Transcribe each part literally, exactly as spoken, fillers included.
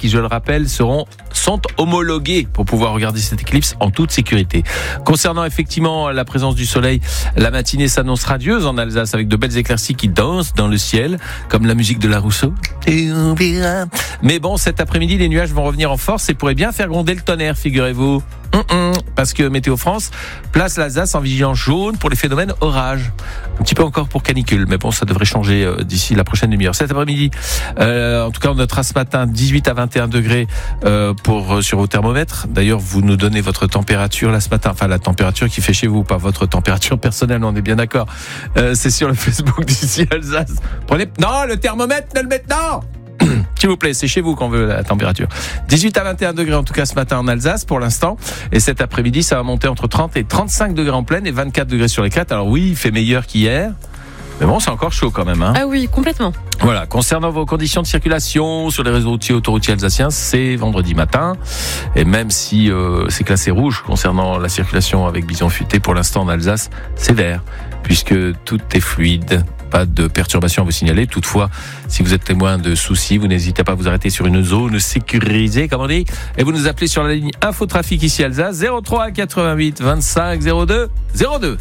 qui, je le rappelle, seront sont homologués pour pouvoir regarder cette éclipse en toute sécurité. Concernant effectivement la présence du soleil, la matinée s'annonce radieuse en Alsace avec de belles éclaircies qui dansent dans le ciel, comme la musique de la Rousseau. Mais bon, cet après-midi, les nuages vont revenir en force et pourraient bien faire gronder le tonnerre, figurez-vous. Hum, hum, parce que Météo France place l'Alsace en vigilance jaune pour les phénomènes orage. Un petit peu encore pour canicule, mais bon, ça devrait changer euh, d'ici la prochaine demi-heure. Cet après-midi, euh, en tout cas, on notera ce matin dix-huit à vingt et un degrés euh, pour euh, sur vos thermomètres. D'ailleurs, vous nous donnez votre température là ce matin, enfin la température qui fait chez vous, pas votre température personnelle, on est bien d'accord. Euh, c'est sur le Facebook d'ici Alsace. Prenez, non, le thermomètre, ne le mettez non. S'il vous plaît, c'est chez vous qu'on veut la température. dix-huit à vingt et un degrés en tout cas ce matin en Alsace pour l'instant. Et cet après-midi, ça va monter entre trente et trente-cinq degrés en plaine et vingt-quatre degrés sur les crêtes. Alors oui, il fait meilleur qu'hier. Mais bon, c'est encore chaud quand même. Hein. Ah oui, complètement. Voilà, concernant vos conditions de circulation sur les réseaux routiers autoroutiers alsaciens, c'est vendredi matin. Et même si euh, c'est classé rouge concernant la circulation avec bison futé, pour l'instant en Alsace, c'est vert, puisque tout est fluide. Pas de perturbations à vous signaler. Toutefois, si vous êtes témoin de soucis, vous n'hésitez pas à vous arrêter sur une zone sécurisée, comme on dit, et vous nous appelez sur la ligne Infotrafic ici Alsace, zéro trois quatre-vingt-huit vingt-cinq zéro deux zéro deux.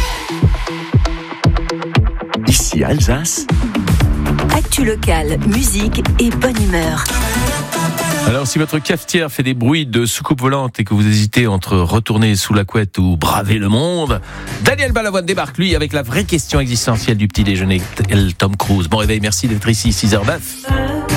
Ici Alsace. Actu locale, musique et bonne humeur. Alors, si votre cafetière fait des bruits de soucoupe volante et que vous hésitez entre retourner sous la couette ou braver le monde, Daniel Balavoine débarque, lui, avec la vraie question existentielle du petit déjeuner. Tom Cruise. Bon réveil, merci d'être ici, six heures neuf.